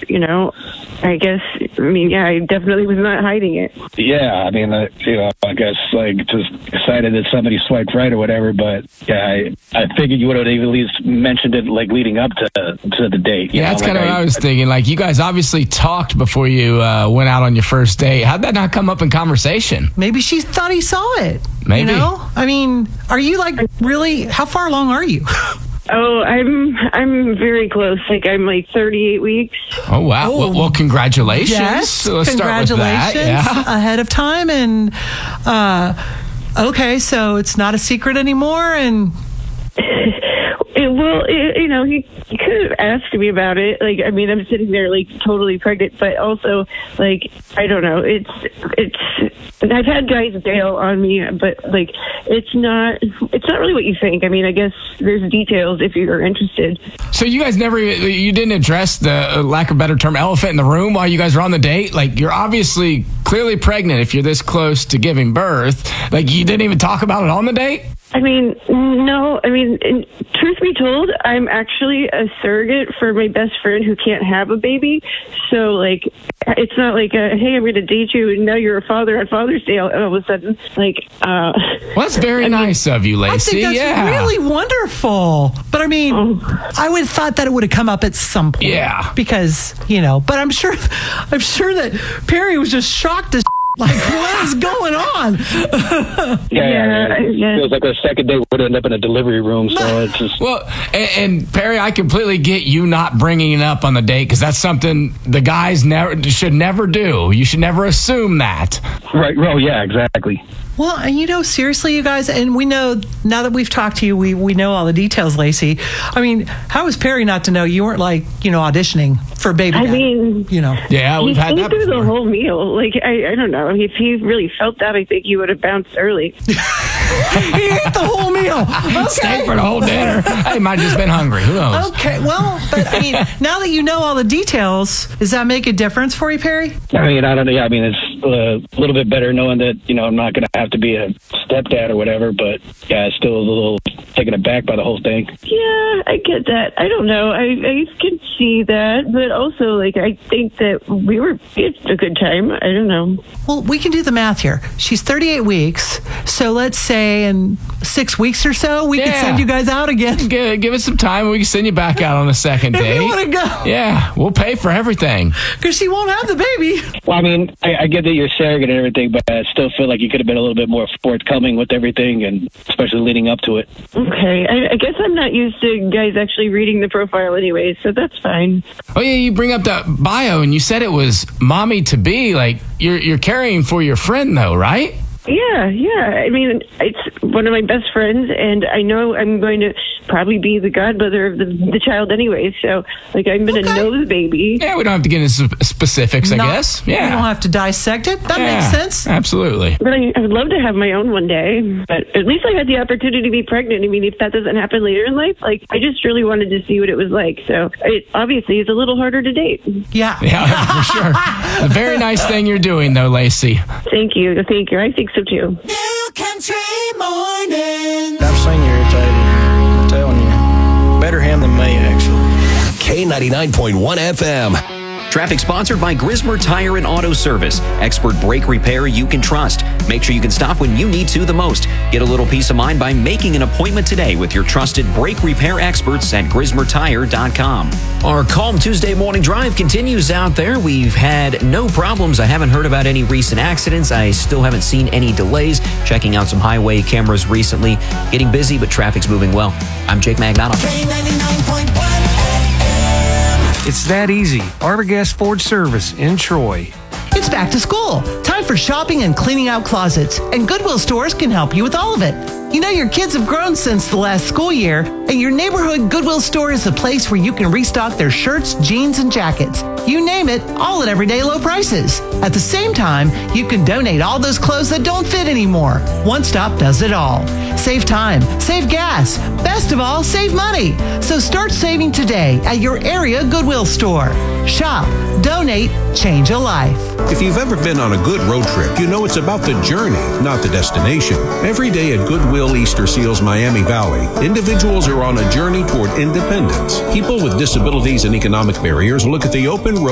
I guess, I definitely was not hiding it. Yeah, I guess, just excited that somebody swiped right or whatever, but, yeah, I figured you would have at least mentioned it, leading up to the date. Yeah, that's kind of what I was thinking. You guys obviously talked before you went out on your first date. How'd that not come up in conversation? Maybe she thought he saw it. Maybe. Are you, really, how far along are you? Oh, I'm very close. I'm 38 weeks. Oh, wow. Oh. Well, congratulations. Yes, so let's congratulations start with that. Yeah. ahead of time. And, okay, so it's not a secret anymore, and... He could have asked me about it. I'm sitting there totally pregnant, but also I don't know. It's I've had guys bail on me, but it's not really what you think. I guess there's details if you're interested. So you guys you didn't address the lack of a better term elephant in the room while you guys were on the date? You're obviously clearly pregnant if you're this close to giving birth. You didn't even talk about it on the date? No. Truth be told, I'm actually a surrogate for my best friend who can't have a baby. So, it's not hey, I'm going to date you, and now you're a father on Father's Day all of a sudden. Well, that's very nice of you, Lacey. I think that's really wonderful. But, I would have thought that it would have come up at some point. Yeah. Because, but I'm sure that Perry was just shocked as what is going on? Yeah. Feels like a second date would end up in a delivery room, so it's just... Well, and Perry, I completely get you not bringing it up on the date, because that's something the guys should never do. You should never assume that. Right, well, yeah, exactly. Well, seriously, you guys, and we know, now that we've talked to you, we know all the details, Lacey. How was Perry not to know you weren't, auditioning for Baby Dad? Yeah, we've had that through before. the whole meal. I don't know. If he really felt that, I think he would have bounced early. He ate the whole meal. Okay. Stayed for the whole dinner. He might have just been hungry. Who knows? Okay, well, but now that you know all the details, does that make a difference for you, Perry? I don't know. Yeah, it's a little bit better knowing that, I'm not going to have to be a stepdad or whatever, but yeah, still a little taken aback by the whole thing. Yeah, I get that. I don't know. I can see that, but also, I think that it's a good time. I don't know. Well, we can do the math here. She's 38 weeks, so let's say in 6 weeks or so, we can send you guys out again. Give us some time, and we can send you back out on a second date. If you want to go. Yeah, we'll pay for everything. Because she won't have the baby. Well, I get that you're surrogate and everything, but I still feel like you could have been a little bit more forthcoming with everything, and especially leading up to it. Okay, I guess I'm not used to guys actually reading the profile anyway, so that's fine. Oh yeah, you bring up that bio, and you said it was mommy to be. You're caring for your friend though, right? Yeah. It's one of my best friends, and I know I'm going to probably be the godmother of the child anyway. So, I'm going to know the baby. Yeah, we don't have to get into specifics, I guess. Yeah. We don't have to dissect it. That makes sense. Absolutely. But I would love to have my own one day. But at least I had the opportunity to be pregnant. If that doesn't happen later in life, I just really wanted to see what it was like. So, it obviously is a little harder to date. Yeah. Yeah, for sure. A very nice thing you're doing, though, Lacey. Thank you. I think so, too. New Country Morning. I've seen you irritated. I'm telling you. Better him than me, actually. K99.1 FM. Traffic sponsored by Grismer Tire and Auto Service. Expert brake repair you can trust. Make sure you can stop when you need to the most. Get a little peace of mind by making an appointment today with your trusted brake repair experts at GrismerTire.com. Our Calm Tuesday morning drive continues out there. We've had no problems. I haven't heard about any recent accidents. I still haven't seen any delays. Checking out some highway cameras recently. Getting busy, but traffic's moving well. I'm Jake Magnotta. K99.1. It's that easy. Arbogast Ford Service in Troy. It's back to school. Time for shopping and cleaning out closets. And Goodwill stores can help you with all of it. Your kids have grown since the last school year, and your neighborhood Goodwill store is a place where you can restock their shirts, jeans, and jackets. You name it, all at everyday low prices. At the same time, you can donate all those clothes that don't fit anymore. One Stop does it all. Save time, save gas, best of all, save money. So start saving today at your area Goodwill store. Shop, donate, change a life. If you've ever been on a good road trip, you know it's about the journey, not the destination. Every day at Goodwill Easter Seals Miami Valley, individuals are on a journey toward independence. People with disabilities and economic barriers look at the open